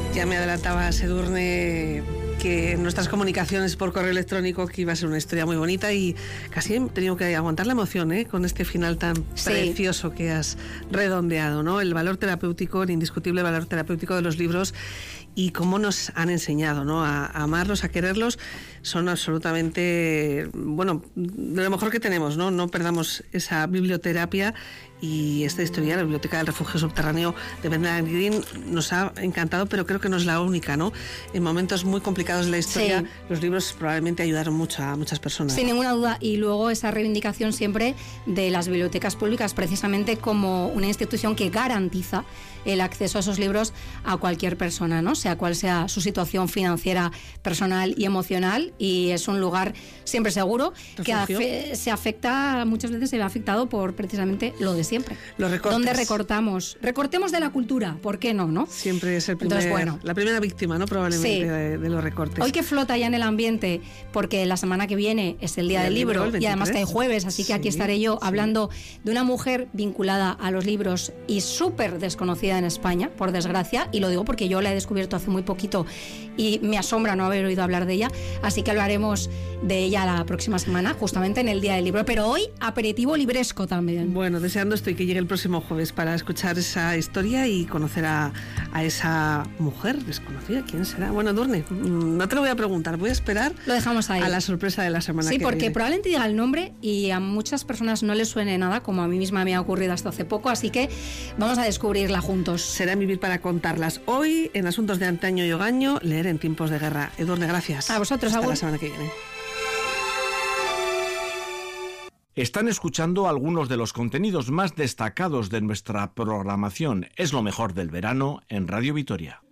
Ya me adelantaba Edurne que en nuestras comunicaciones por correo electrónico que iba a ser una historia muy bonita y casi he tenido que aguantar la emoción con este final tan precioso que has redondeado, ¿no? El valor terapéutico, el indiscutible valor terapéutico de los libros y cómo nos han enseñado, ¿no? A amarlos, a quererlos. Son absolutamente, bueno, de lo mejor que tenemos, ¿no? No perdamos esa biblioterapia. Y esta historia, la Biblioteca del Refugio Subterráneo de Bernard Green, nos ha encantado, pero creo que no es la única, ¿no? En momentos muy complicados de la historia, los libros probablemente ayudaron mucho a muchas personas. Sin ninguna duda. Y luego esa reivindicación siempre de las bibliotecas públicas, precisamente como una institución que garantiza el acceso a esos libros a cualquier persona, ¿no? Sea cual sea su situación financiera, personal y emocional. Y es un lugar siempre seguro, que se afecta, muchas veces se ve afectado por precisamente lo de siempre. Los recortes. ¿Dónde recortamos? Recortemos de la cultura, ¿por qué no? Siempre es la primera víctima, ¿no? Probablemente de los recortes. Hoy que flota ya en el ambiente, porque la semana que viene es el Día del Libro, y además que hay jueves, así que aquí estaré yo hablando de una mujer vinculada a los libros y súper desconocida en España, por desgracia, y lo digo porque yo la he descubierto hace muy poquito y me asombra no haber oído hablar de ella, así que hablaremos de ella la próxima semana, justamente en el Día del Libro, pero hoy aperitivo libresco también. Bueno, deseando estoy que llegue el próximo jueves para escuchar esa historia y conocer a esa mujer desconocida. ¿Quién será? Bueno, Edurne, no te lo voy a preguntar, voy a esperar. Lo dejamos ahí. A la sorpresa de la semana que viene. Sí, porque probablemente diga el nombre y a muchas personas no les suene nada, como a mí misma me ha ocurrido hasta hace poco, así que vamos a descubrirla juntos. Será vivir para contarlas. Hoy, en Asuntos de Antaño y Ogaño, leer en tiempos de guerra. Edurne, gracias. A vosotros, hasta la semana que viene. Están escuchando algunos de los contenidos más destacados de nuestra programación. Es lo mejor del verano en Radio Vitoria.